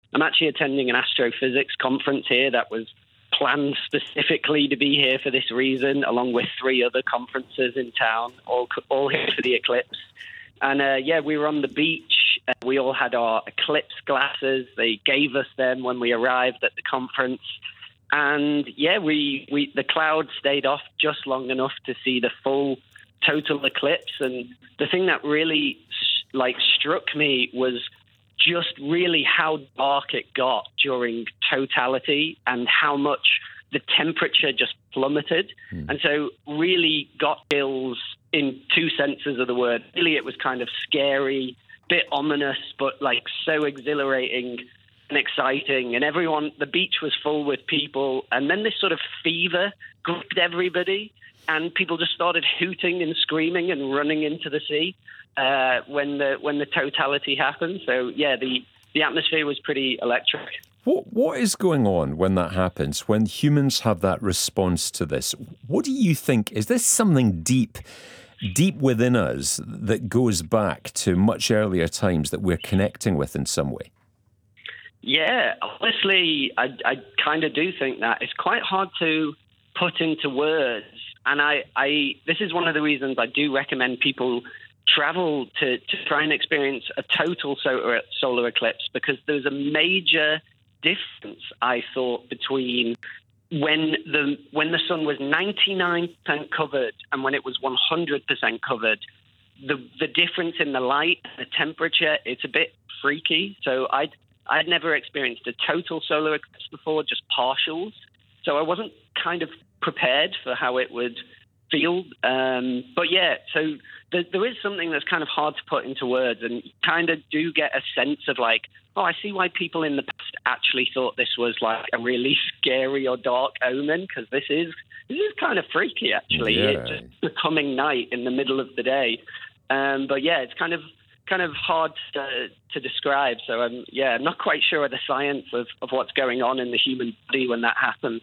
I'm actually attending an astrophysics conference here that was planned specifically to be here for this reason, along with 3 other conferences in town, all here for the eclipse. And we were on the beach. We all had our eclipse glasses. They gave us them when we arrived at the conference. And the cloud stayed off just long enough to see the full total eclipse. And the thing that really struck me was just really how dark it got during totality and how much the temperature just plummeted. And so really got chills in 2 senses of the word. Really, it was kind of scary, bit ominous, but so exhilarating and exciting. And the beach was full with people. And then this sort of fever gripped everybody, and people just started hooting and screaming and running into the sea when the totality happened. So the atmosphere was pretty electric. What is going on when that happens, when humans have that response to this? What do you think? Is this something deep within us that goes back to much earlier times that we're connecting with in some way? Yeah, honestly, I kind of do think that. It's quite hard to put into words. And this is one of the reasons I do recommend people travel to try and experience a total solar eclipse, because there's a major difference, I thought, between when the sun was 99% covered and when it was 100% covered. The difference in the light, the temperature, it's a bit freaky. So I'd never experienced a total solar eclipse before, just partials. So I wasn't kind of prepared for how it would feel. So there is something that's kind of hard to put into words, and you kind of do get a sense of I see why people in the past actually thought this was a really scary or dark omen, because this is kind of freaky, actually. Yeah. It's just becoming night in the middle of the day. It's kind of hard to describe. So I'm not quite sure of the science of what's going on in the human body when that happens.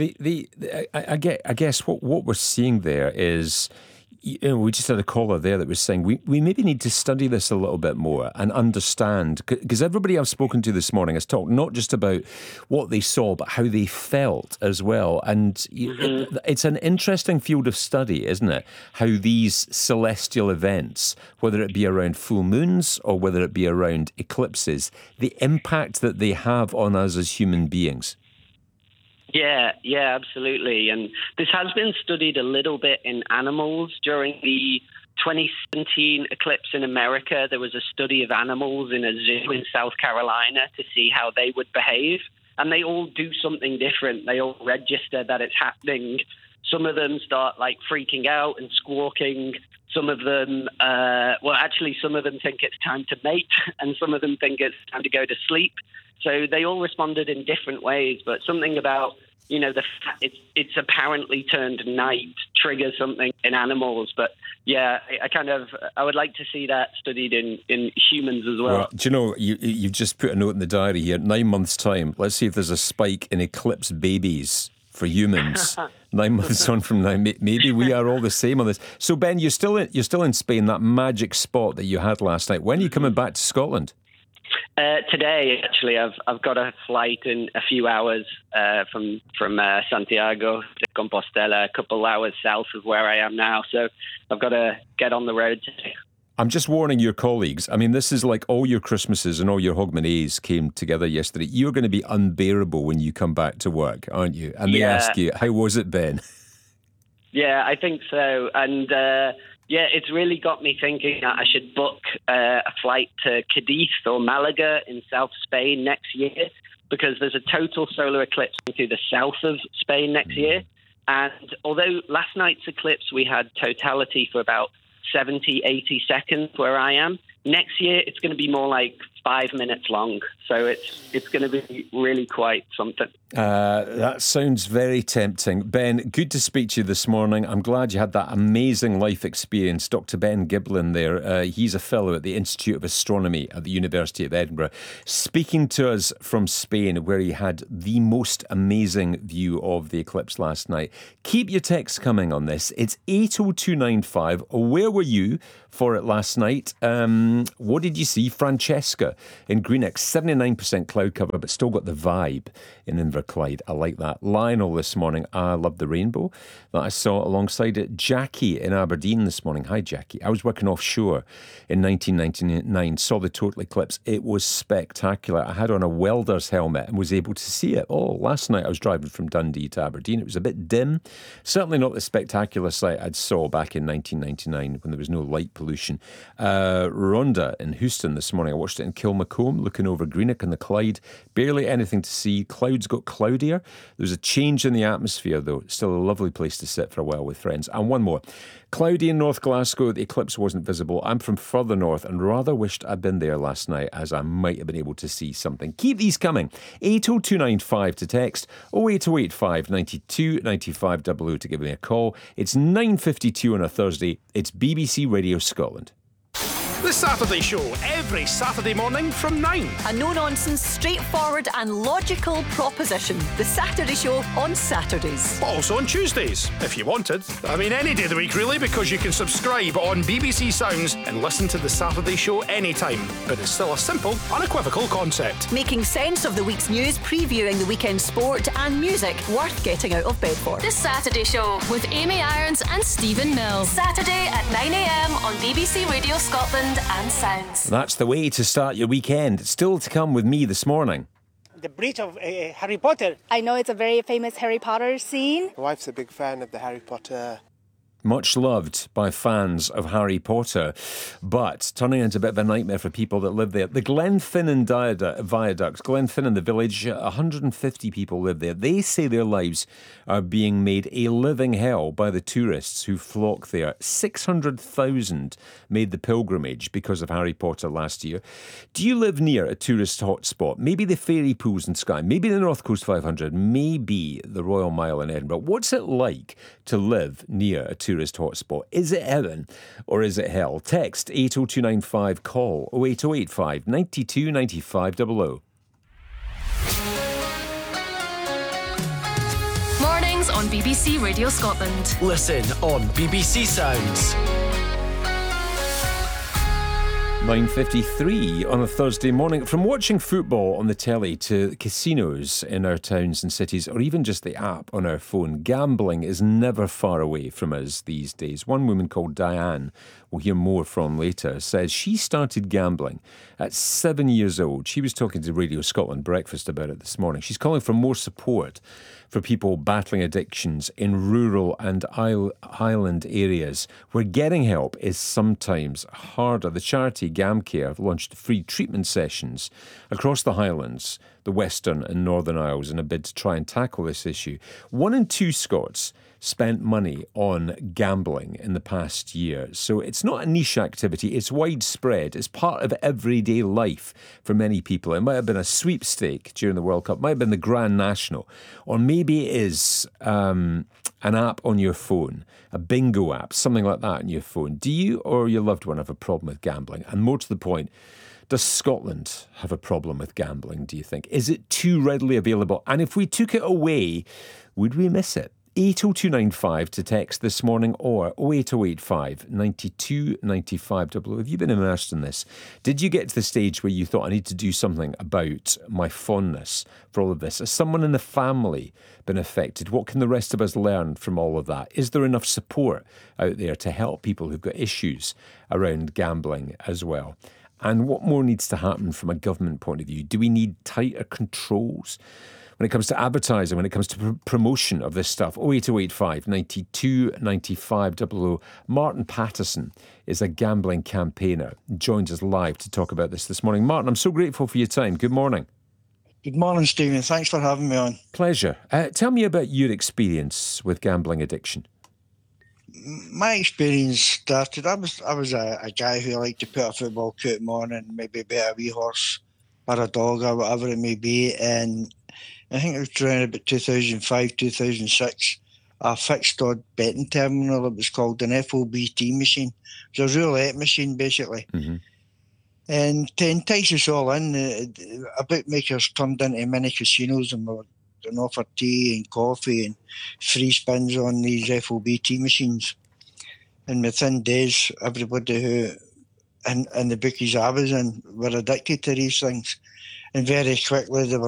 I guess what we're seeing there is, we just had a caller there that was saying we maybe need to study this a little bit more and understand, because everybody I've spoken to this morning has talked not just about what they saw, but how they felt as well. And it's an interesting field of study, isn't it? How these celestial events, whether it be around full moons or whether it be around eclipses, the impact that they have on us as human beings. Yeah, absolutely. And this has been studied a little bit in animals. During the 2017 eclipse in America, there was a study of animals in a zoo in South Carolina to see how they would behave. And they all do something different. They all register that it's happening. Some of them start freaking out and squawking. Some of them, some of them think it's time to mate, and some of them think it's time to go to sleep. So they all responded in different ways, but something about, the fact it's apparently turned night triggers something in animals. But I would like to see that studied in humans as well. Well, do you know, you've just put a note in the diary here, 9 months' time. Let's see if there's a spike in eclipse babies for humans. 9 months on from now, maybe we are all the same on this. So Ben, you're still in Spain, that magic spot that you had last night. When are you coming back to Scotland? Today, actually, I've got a flight in a few hours from Santiago to Compostela, a couple hours south of where I am now. So I've got to get on the road today. I'm just warning your colleagues. I mean, this is like all your Christmases and all your Hogmanay's came together yesterday. You're going to be unbearable when you come back to work, aren't you? And they ask you, how was it, Ben? Yeah, I think so. And it's really got me thinking that I should book a flight to Cadiz or Malaga in South Spain next year, because there's a total solar eclipse to the south of Spain next year. And although last night's eclipse, we had totality for about 70, 80 seconds where I am, next year it's going to be more like 5 minutes long. So it's going to be really quite something. That sounds very tempting. Ben, good to speak to you this morning. I'm glad you had that amazing life experience. Dr. Ben Giblin there, he's a fellow at the Institute of Astronomy at the University of Edinburgh, speaking to us from Spain, where he had the most amazing view of the eclipse last night. Keep your texts coming on this. It's 80295. Where were you for it last night? What did you see? Francesca Clydesdale in Greenock. 79% cloud cover, but still got the vibe in Inverclyde. I like that. Lionel this morning, I love the rainbow that I saw alongside it. Jackie in Aberdeen this morning. Hi, Jackie. I was working offshore in 1999, saw the total eclipse. It was spectacular. I had on a welder's helmet and was able to see it. Oh, last night I was driving from Dundee to Aberdeen. It was a bit dim. Certainly not the spectacular sight I'd saw back in 1999 when there was no light pollution. Rhonda in Houston this morning. I watched it in Kilmacombe, looking over Greenock and the Clyde. Barely anything to see. Clouds got cloudier. There was a change in the atmosphere, though. Still a lovely place to sit for a while with friends. And one more. Cloudy in North Glasgow. The eclipse wasn't visible. I'm from further north and rather wished I'd been there last night, as I might have been able to see something. Keep these coming. 80295 to text, 08085 92 95 00 to give me a call. It's 9:52 on a Thursday. It's BBC Radio Scotland. The Saturday Show, every Saturday morning from 9. A no-nonsense, straightforward and logical proposition. The Saturday Show on Saturdays. But also on Tuesdays, if you wanted. I mean, any day of the week, really, because you can subscribe on BBC Sounds and listen to The Saturday Show anytime. But it's still a simple, unequivocal concept. Making sense of the week's news, previewing the weekend sport and music worth getting out of bed for. The Saturday Show with Amy Irons and Stephen Mills. Saturday at 9 a.m. on BBC Radio Scotland and Sounds. That's the way to start your weekend. Still to come with me this morning. The bridge of Harry Potter. I know it's a very famous Harry Potter scene. My wife's a big fan of the Harry Potter. Much loved by fans of Harry Potter, but turning into a bit of a nightmare for people that live there. The Glenfinnan Viaduct, Glenfinnan, the village, 150 people live there. They say their lives are being made a living hell by the tourists who flock there. 600,000 made the pilgrimage because of Harry Potter last year. Do you live near a tourist hotspot? Maybe the fairy pools in Skye, maybe the North Coast 500, maybe the Royal Mile in Edinburgh. What's it like to live near a tourist hotspot? Is it heaven or is it hell? Text 80295, call 08085 92 95 00. Mornings on BBC Radio Scotland. Listen on BBC Sounds. 9:53 on a Thursday morning. From watching football on the telly to casinos in our towns and cities, or even just the app on our phone, gambling is never far away from us these days. One woman called Diane, we'll hear more from later, says she started gambling at 7 years old. She was talking to Radio Scotland Breakfast about it this morning. She's calling for more support for people battling addictions in rural and highland areas where getting help is sometimes harder. The charity GamCare have launched free treatment sessions across the Highlands, the Western and Northern Isles in a bid to try and tackle this issue. 1 in 2 Scots spent money on gambling in the past year. So it's not a niche activity, it's widespread. It's part of everyday life for many people. It might have been a sweepstake during the World Cup, might have been the Grand National, or maybe it is an app on your phone, a bingo app, something like that on your phone. Do you or your loved one have a problem with gambling? And more to the point, does Scotland have a problem with gambling, do you think? Is it too readily available? And if we took it away, would we miss it? 80295 to text this morning, or 08085 92 95 00. Have you been immersed in this? Did you get to the stage where you thought, I need to do something about my fondness for all of this? Has someone in the family been affected? What can the rest of us learn from all of that? Is there enough support out there to help people who've got issues around gambling as well? And what more needs to happen from a government point of view? Do we need tighter controls when it comes to advertising, when it comes to promotion of this stuff? 08085 92 95 00. Martin Patterson is a gambling campaigner. Joins us live to talk about this morning. Martin, I'm so grateful for your time. Good morning. Good morning, Stephen. Thanks for having me on. Pleasure. Tell me about your experience with gambling addiction. My experience started, I was a guy who liked to put a football coat on and maybe bet a wee horse or a dog or whatever it may be. And I think it was around about 2005, 2006, a fixed odd betting terminal. It was called an FOBT machine. It was a roulette machine, basically. Mm-hmm. And to entice us all in, a bookmakers turned into mini casinos and were offered tea and coffee and free spins on these FOBT machines. And within days, everybody who and the bookies I was in were addicted to these things. And very quickly they were